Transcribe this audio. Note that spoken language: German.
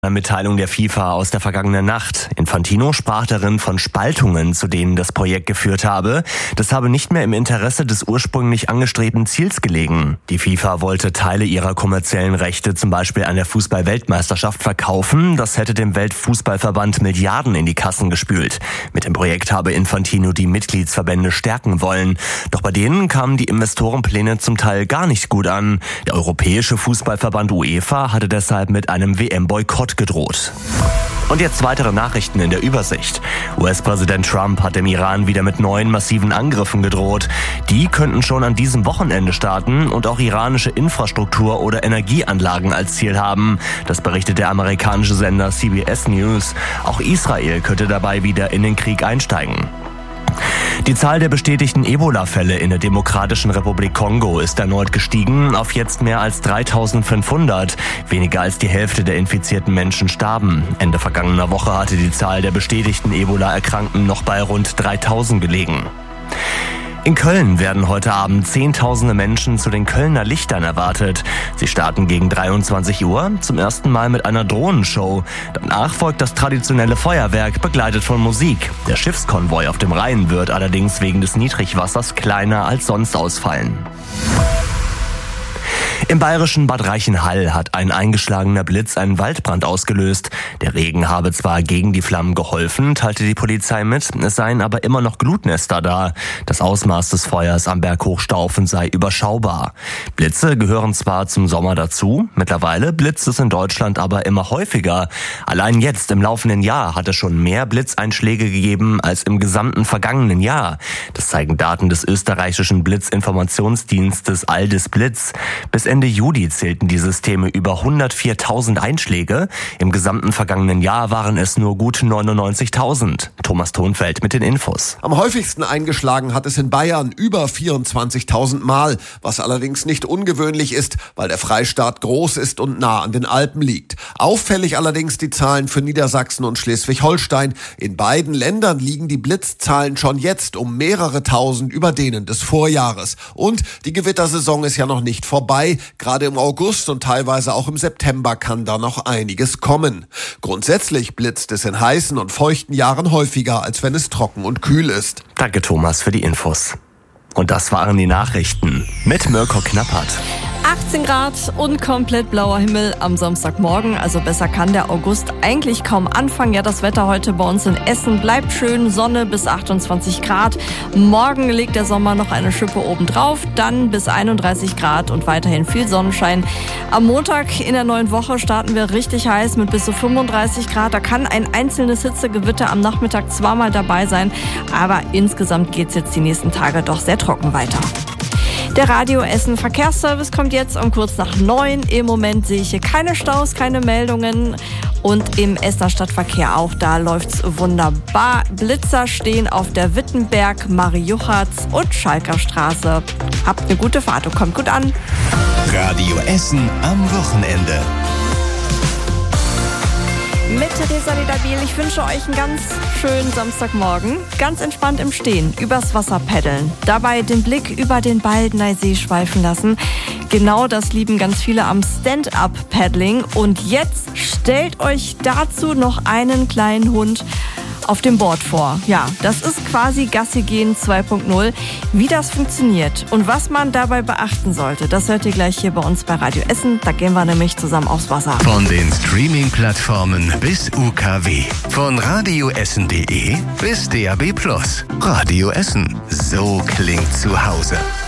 Eine Mitteilung der FIFA aus der vergangenen Nacht. Infantino sprach darin von Spaltungen, zu denen das Projekt geführt habe. Das habe nicht mehr im Interesse des ursprünglich angestrebten Ziels gelegen. Die FIFA wollte Teile ihrer kommerziellen Rechte zum Beispiel an der Fußball-Weltmeisterschaft verkaufen. Das hätte dem Weltfußballverband Milliarden in die Kassen gespült. Mit dem Projekt habe Infantino die Mitgliedsverbände stärken wollen. Doch bei denen kamen die Investorenpläne zum Teil gar nicht gut an. Der Europäische Fußballverband UEFA hatte deshalb mit einem WM-Boykott gedroht. Und jetzt weitere Nachrichten in der Übersicht. US-Präsident Trump hat dem Iran wieder mit neuen massiven Angriffen gedroht. Die könnten schon an diesem Wochenende starten und auch iranische Infrastruktur oder Energieanlagen als Ziel haben. Das berichtet der amerikanische Sender CBS News. Auch Israel könnte dabei wieder in den Krieg einsteigen. Die Zahl der bestätigten Ebola-Fälle in der Demokratischen Republik Kongo ist erneut gestiegen auf jetzt mehr als 3.500. Weniger als die Hälfte der infizierten Menschen starben. Ende vergangener Woche hatte die Zahl der bestätigten Ebola-Erkrankten noch bei rund 3.000 gelegen. In Köln werden heute Abend Zehntausende Menschen zu den Kölner Lichtern erwartet. Sie starten gegen 23 Uhr zum ersten Mal mit einer Drohnenshow. Danach folgt das traditionelle Feuerwerk, begleitet von Musik. Der Schiffskonvoi auf dem Rhein wird allerdings wegen des Niedrigwassers kleiner als sonst ausfallen. Im bayerischen Bad Reichenhall hat ein eingeschlagener Blitz einen Waldbrand ausgelöst. Der Regen habe zwar gegen die Flammen geholfen, teilte die Polizei mit, es seien aber immer noch Glutnester da. Das Ausmaß des Feuers am Berg Hochstaufen sei überschaubar. Blitze gehören zwar zum Sommer dazu, mittlerweile blitzt es in Deutschland aber immer häufiger. Allein jetzt im laufenden Jahr hat es schon mehr Blitzeinschläge gegeben als im gesamten vergangenen Jahr. Das zeigen Daten des österreichischen Blitzinformationsdienstes Aldis Blitz. Bis Ende Juli zählten die Systeme über 104.000 Einschläge. Im gesamten vergangenen Jahr waren es nur gut 99.000. Thomas Thonfeld mit den Infos. Am häufigsten eingeschlagen hat es in Bayern über 24.000 Mal, was allerdings nicht ungewöhnlich ist, weil der Freistaat groß ist und nah an den Alpen liegt. Auffällig allerdings die Zahlen für Niedersachsen und Schleswig-Holstein. In beiden Ländern liegen die Blitzzahlen schon jetzt um mehrere tausend über denen des Vorjahres. Und die Gewittersaison ist ja noch nicht vorbei. Gerade im August und teilweise auch im September kann da noch einiges kommen. Grundsätzlich blitzt es in heißen und feuchten Jahren häufiger, als wenn es trocken und kühl ist. Danke Thomas für die Infos. Und das waren die Nachrichten mit Mirko Knappert. 18 Grad und komplett blauer Himmel am Samstagmorgen. Also besser kann der August eigentlich kaum anfangen. Ja, das Wetter heute bei uns in Essen bleibt schön. Sonne bis 28 Grad. Morgen legt der Sommer noch eine Schippe obendrauf. Dann bis 31 Grad und weiterhin viel Sonnenschein. Am Montag in der neuen Woche starten wir richtig heiß mit bis zu 35 Grad. Da kann ein einzelnes Hitzegewitter am Nachmittag zweimal dabei sein. Aber insgesamt geht's jetzt die nächsten Tage doch sehr trocken weiter. Der Radio Essen Verkehrsservice kommt jetzt um kurz nach 9. Im Moment sehe ich hier keine Staus, keine Meldungen. Und im Essener Stadtverkehr auch, da läuft's wunderbar. Blitzer stehen auf der Wittenberg, Marie-Juchatz und Schalker Straße. Habt eine gute Fahrt und kommt gut an. Radio Essen am Wochenende. Mit Theresa Lederbiel. Ich wünsche euch einen ganz schönen Samstagmorgen. Ganz entspannt im Stehen, übers Wasser paddeln. Dabei den Blick über den Baldener See schweifen lassen. Genau das lieben ganz viele am Stand-Up-Paddling. Und jetzt stellt euch dazu noch einen kleinen Hund auf dem Board vor. Ja, das ist quasi Gassi gehen 2.0. Wie das funktioniert und was man dabei beachten sollte, das hört ihr gleich hier bei uns bei Radio Essen. Da gehen wir nämlich zusammen aufs Wasser. Von den Streaming-Plattformen bis UKW. Von radioessen.de bis DAB+. Radio Essen. So klingt zu Hause.